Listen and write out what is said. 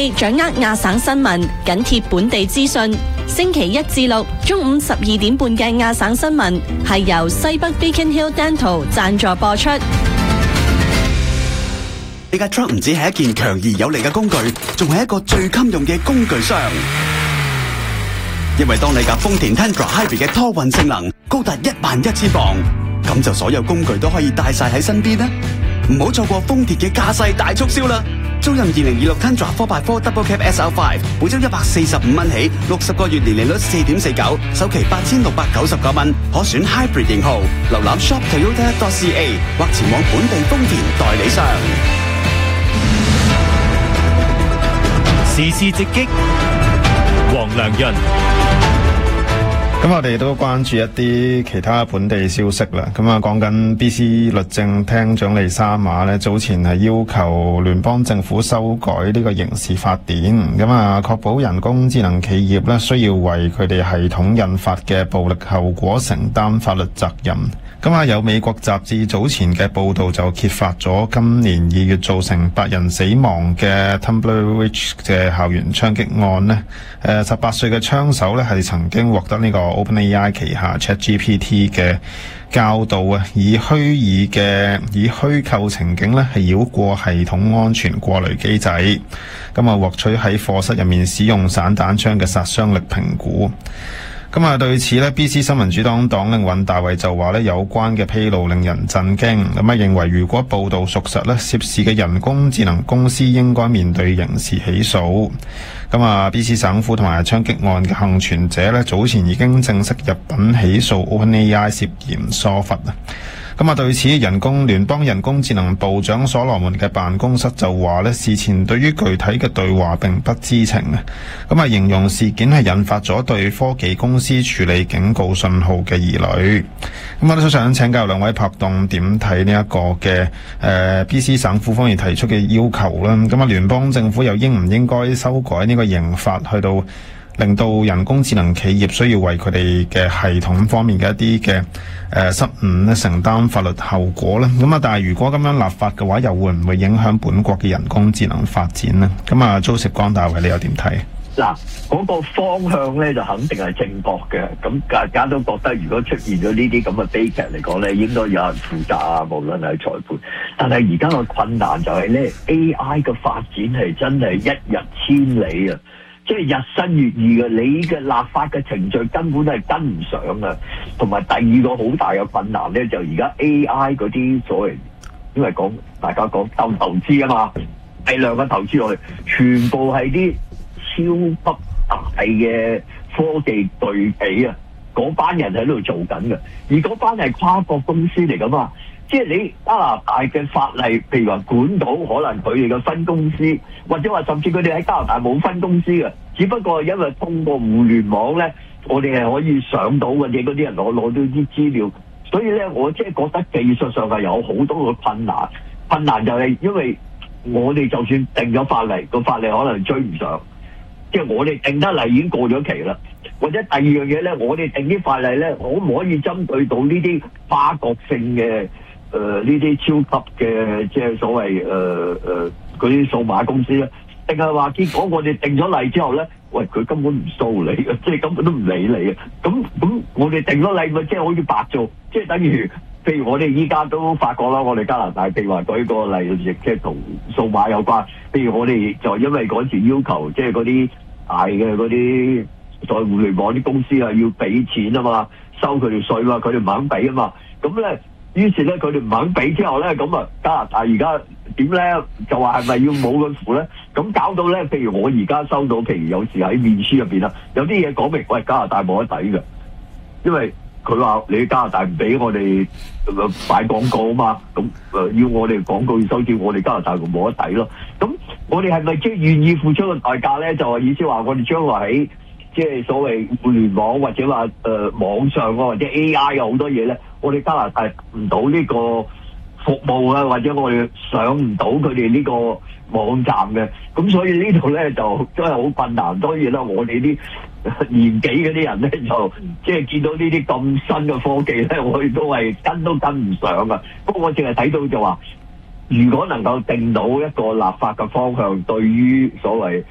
4掌握亞省新聞，緊貼本地資訊。星期1至6中午12點半嘅亞省新聞係由西北 Beacon Hill Dental 贊助播出。 你架 truck 唔止係一件強而有力嘅工具，仲係一個最襟用嘅工具箱。因為當你架豐田 Tundra Hybrid 嘅拖運性能高達11000磅，咁就所有工具都可以帶晒喺身邊啦。唔好錯過豐田嘅駕駛大促銷啦！租任2026 Tundra 4x4 Double Cab SL5，每周145蚊起，60個月年利率4.49，首期8699蚊，可選 Hybrid 型號。瀏覽 shoptoyota.ca 或前往本地豐田代理商。 時事直擊，黃良潤。 咁我哋都關注一啲其他本地消息啦。咁啊，講緊 BC 律政廳長利沙馬呢，早前係要求聯邦政府修改呢個刑事法典，咁啊，確保人工智能企業呢需要為佢哋系統引發嘅暴力後果承擔法律責任。咁啊，有美國雜誌早前嘅報道就揭發咗今年2月造成8人死亡嘅 Tumbleweed 嘅校園槍擊案呢，18歲嘅槍手呢係曾經獲得呢個 OpenAI 旗下 ChatGPT 嘅教導啊，以虛構情景呢係繞過系統安全過濾機制，咁啊獲取喺課室入面使用散彈槍嘅殺傷力評估。咁啊，對此呢 BC 新民主黨黨領尹大衛就話呢，有關嘅披露令人震驚，咁啊認為如果報道屬實呢，涉事嘅人工智能公司應該面對刑事起訴。咁啊 BC 省府同埋槍擊案嘅幸存者呢，早前已經正式入稟起訴 OpenAI 涉嫌疏忽啊。咁啊，對此聯邦人工智能部長所羅門嘅辦公室就話呢，事前對於具體嘅對話並不知情啊。咁啊，形容事件係引發咗對科技公司處理警告信號嘅疑慮。咁我都想請教兩位拍檔點睇呢一個嘅BC 省府方面提出嘅要求啦。咁啊，聯邦政府又應唔應該修改呢個刑法，去到令到人工智能企業需要為佢哋嘅系統方面嘅一啲嘅失誤咧承擔法律後果咧？咁啊，但係如果咁樣立法嘅話，又會唔會影響本國嘅人工智能發展呢？咁啊，Joseph江大衛，你又點睇？ 嗱，嗰個方向咧就肯定係正確嘅。咁大家都覺得，如果出現咗呢啲咁嘅悲劇嚟講咧，應該有人負責啊，無論係裁判。但係而家個困難就係咧 ，AI 嘅發展係真係一日千里啊！即係日新月異嘅，你嘅立法嘅程序根本係跟唔上啊！同埋第二個好大嘅困難咧，就而家 AI 嗰啲所謂，因為大家講投資啊嘛，大量嘅投資落去，全部係啲超級大嘅科技巨企啊！嗰班人喺度做緊嘅，而嗰班係跨國公司嚟噶嘛。即係你加拿大嘅法例，譬如話管到可能佢哋嘅分公司，或者話甚至佢哋喺加拿大冇分公司嘅，只不過因為通過互聯網咧，我哋係可以上到嘅嘢，嗰啲人攞到啲資料，所以咧我即係覺得技術上係有好多嘅困難。困難就係因為我哋就算定咗法例，個法例可能追唔上，即係我哋定得例已經過咗期啦。或者第二樣嘢咧，我哋定啲法例咧，可唔可以針對到呢啲跨國性嘅？呢啲超級嘅即係所謂嗰啲數碼公司咧，定係話結果我哋定咗例之後咧，喂佢根本唔掃你嘅，即係根本都唔理你嘅。咁我哋定咗例咪即係好似白做，即係等於譬如我哋依家都發覺啦，我哋加拿大譬如話舉個例，亦即係同數碼有關。譬如我哋就因為嗰時要求即係嗰啲大嘅嗰啲在互聯網啲公司啊要俾錢啊嘛，收佢哋稅嘛，佢哋唔肯俾啊嘛，咁咧。於是咧，佢哋唔肯俾之後咧，咁啊加拿大而家點咧？就話係咪要冇佢符咧？咁搞到咧，譬如我而家收到，譬如有時喺面書入邊啦，有啲嘢講明，喂加拿大冇得抵嘅，因為佢話你加拿大唔俾我哋擺廣告啊嘛，咁要我哋廣告要收錢，我哋加拿大就冇得抵咯。咁我哋係咪即係願意付出個代價咧？就係意思話我哋將來喺即係所謂互聯網或者話網上啊或者 AI 有好多嘢咧，我哋加拿大唔到呢個服務啊，或者我哋上唔到佢哋呢個網站嘅，咁所以呢度咧就真係好困難。當然啦，我哋啲年紀嗰啲人咧就即係見到呢啲咁新嘅科技咧，我哋都係跟唔上啊。不過我淨係睇到就話，如果能夠定到一個立法嘅方向，對於所謂